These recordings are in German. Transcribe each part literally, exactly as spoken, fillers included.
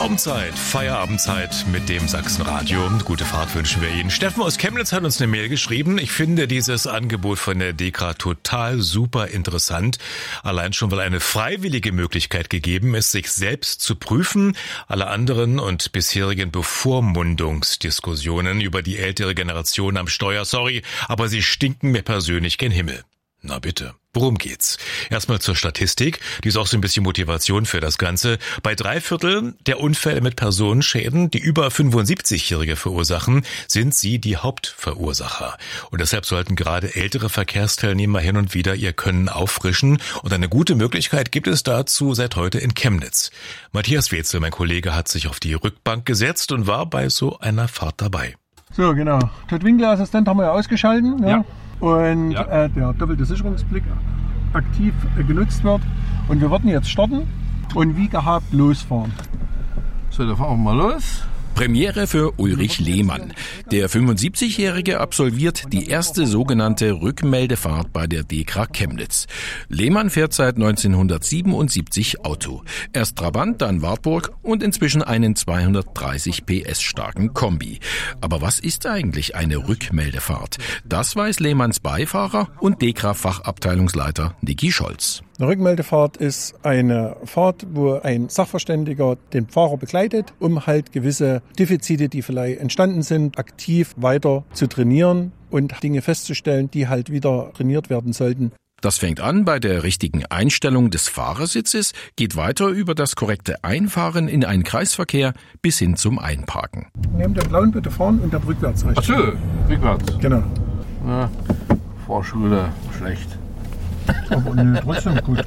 Traumzeit, Feierabendzeit mit dem Sachsenradio. Gute Fahrt wünschen wir Ihnen. Steffen aus Chemnitz hat uns eine Mail geschrieben. Ich finde dieses Angebot von der DEKRA total super interessant. Allein schon, weil eine freiwillige Möglichkeit gegeben ist, sich selbst zu prüfen. Alle anderen und bisherigen Bevormundungsdiskussionen über die ältere Generation am Steuer, sorry, aber sie stinken mir persönlich gen Himmel. Na bitte. Worum geht's? Erstmal zur Statistik. Die ist auch so ein bisschen Motivation für das Ganze. Bei drei Viertel der Unfälle mit Personenschäden, die über fünfundsiebzigjährige verursachen, sind sie die Hauptverursacher. Und deshalb sollten gerade ältere Verkehrsteilnehmer hin und wieder ihr Können auffrischen. Und eine gute Möglichkeit gibt es dazu seit heute in Chemnitz. Matthias Wetzel, mein Kollege, hat sich auf die Rückbank gesetzt und war bei so einer Fahrt dabei. So, genau. Das Winkelassistent haben wir ja ausgeschalten. Ja. ja. Und ja. äh, der doppelte Sicherungsblick aktiv äh, genutzt wird. Und wir werden jetzt starten und wie gehabt losfahren. So, dann fahren wir mal los. Premiere für Ulrich Lehmann. Der fünfundsiebzigjährige absolviert die erste sogenannte Rückmeldefahrt bei der DEKRA Chemnitz. Lehmann fährt seit neunzehnhundertsiebenundsiebzig Auto. Erst Trabant, dann Wartburg und inzwischen einen zweihundertdreißig P S starken Kombi. Aber was ist eigentlich eine Rückmeldefahrt? Das weiß Lehmanns Beifahrer und DEKRA-Fachabteilungsleiter Niki Scholz. Eine Rückmeldefahrt ist eine Fahrt, wo ein Sachverständiger den Fahrer begleitet, um halt gewisse Defizite, die vielleicht entstanden sind, aktiv weiter zu trainieren und Dinge festzustellen, die halt wieder trainiert werden sollten. Das fängt an bei der richtigen Einstellung des Fahrersitzes, geht weiter über das korrekte Einfahren in einen Kreisverkehr bis hin zum Einparken. Neben dem blauen bitte fahren und dann rückwärts richten. Ach so, rückwärts. Genau. Ja, Fahrschule, schlecht. Aber nö, trotzdem gut.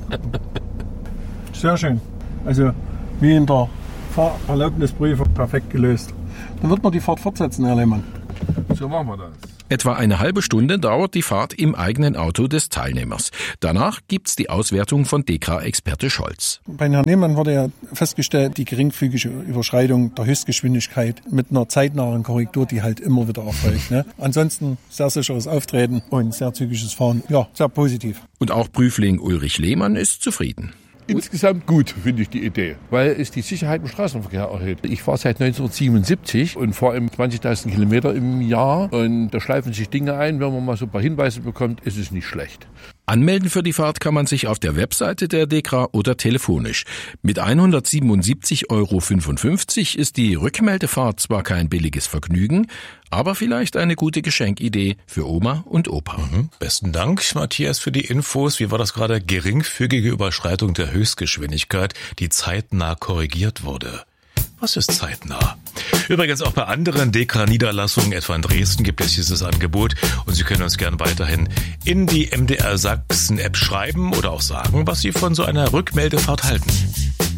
Sehr schön. Also wie in der Fahrerlaubnisprüfung perfekt gelöst. Dann wird man die Fahrt fortsetzen, Herr Lehmann. So machen wir das. Etwa eine halbe Stunde dauert die Fahrt im eigenen Auto des Teilnehmers. Danach gibt's die Auswertung von DEKRA-Experte Scholz. Bei Herrn Lehmann wurde ja festgestellt, die geringfügige Überschreitung der Höchstgeschwindigkeit mit einer zeitnahen Korrektur, die halt immer wieder erfolgt. Ne? Ansonsten sehr sicheres Auftreten und sehr zügiges Fahren. Ja, sehr positiv. Und auch Prüfling Ulrich Lehmann ist zufrieden. Insgesamt gut, finde ich die Idee, weil es die Sicherheit im Straßenverkehr erhöht. Ich fahre seit neunzehnhundertsiebenundsiebzig und fahre im zwanzigtausend Kilometer im Jahr und da schleifen sich Dinge ein. Wenn man mal so ein paar Hinweise bekommt, ist es nicht schlecht. Anmelden für die Fahrt kann man sich auf der Webseite der DEKRA oder telefonisch. Mit hundertsiebenundsiebzig Euro fünfundfünfzig ist die Rückmeldefahrt zwar kein billiges Vergnügen, aber vielleicht eine gute Geschenkidee für Oma und Opa. Mhm. Besten Dank, Matthias, für die Infos. Wie war das gerade? Geringfügige Überschreitung der Höchstgeschwindigkeit, die zeitnah korrigiert wurde. Was ist zeitnah? Übrigens auch bei anderen DEKRA-Niederlassungen, etwa in Dresden, gibt es dieses Angebot und Sie können uns gern weiterhin in die M D R Sachsen-App schreiben oder auch sagen, was Sie von so einer Rückmeldefahrt halten.